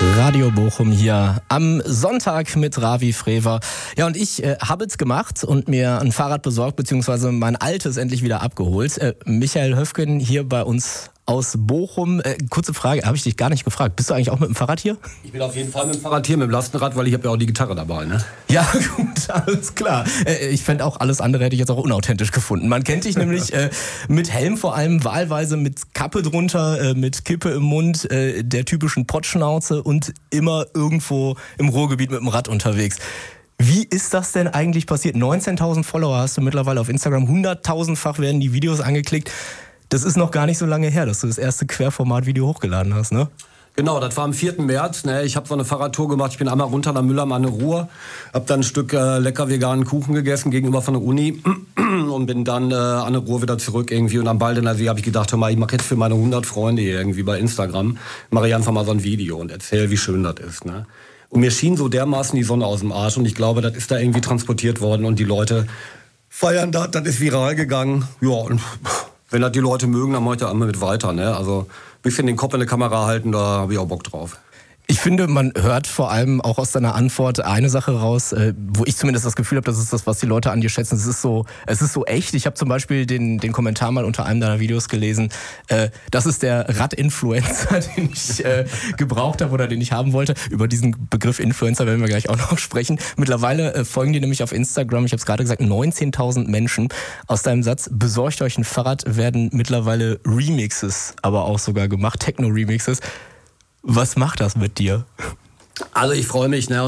Radio Bochum hier am Sonntag mit Ravi Frewer. Ja, und ich habe es gemacht und mir ein Fahrrad besorgt, beziehungsweise mein altes endlich wieder abgeholt. Michael Höfgen hier bei uns aus Bochum. Kurze Frage, habe ich dich gar nicht gefragt. Bist du eigentlich auch mit dem Fahrrad hier? Ich bin auf jeden Fall mit dem Fahrrad hier, mit dem Lastenrad, weil ich habe ja auch die Gitarre dabei, ne? Ja, gut, alles klar. Ich fände auch alles andere hätte ich jetzt auch unauthentisch gefunden. Man kennt dich nämlich mit Helm vor allem, wahlweise mit Kappe drunter, mit Kippe im Mund, der typischen Pottschnauze und immer irgendwo im Ruhrgebiet mit dem Rad unterwegs. Wie ist das denn eigentlich passiert? 19.000 Follower hast du mittlerweile auf Instagram, 100.000-fach werden die Videos angeklickt. Das ist noch gar nicht so lange her, dass du das erste Querformat-Video hochgeladen hast, ne? Genau, das war am 4. März. Ne? Ich habe so eine Fahrradtour gemacht. Ich bin einmal runter nach Müller an der Ruhr, habe dann ein Stück lecker veganen Kuchen gegessen gegenüber von der Uni und bin dann an der Ruhr wieder zurück irgendwie. Und am Baldener See habe ich gedacht, hör mal, ich mache jetzt für meine 100 Freunde hier irgendwie bei Instagram, mache ich einfach mal so ein Video und erzähle, wie schön das ist. Ne? Und mir schien so dermaßen die Sonne aus dem Arsch und ich glaube, das ist da irgendwie transportiert worden und die Leute feiern das ist viral gegangen. Ja, und wenn das die Leute mögen, dann mache ich da einmal mit weiter. Ne? Also ein bisschen den Kopf in der Kamera halten, da habe ich auch Bock drauf. Ich finde, man hört vor allem auch aus deiner Antwort eine Sache raus, wo ich zumindest das Gefühl habe, das ist das, was die Leute an dir schätzen. Es ist so echt. Ich habe zum Beispiel den Kommentar mal unter einem deiner Videos gelesen. Das ist der Rad-Influencer, den ich gebraucht habe oder den ich haben wollte. Über diesen Begriff Influencer werden wir gleich auch noch sprechen. Mittlerweile folgen dir nämlich auf Instagram, ich habe es gerade gesagt, 19.000 Menschen. Aus deinem Satz, besorgt euch ein Fahrrad, werden mittlerweile Remixes aber auch sogar gemacht, Techno-Remixes. Was macht das mit dir? Also ich freue mich, ne?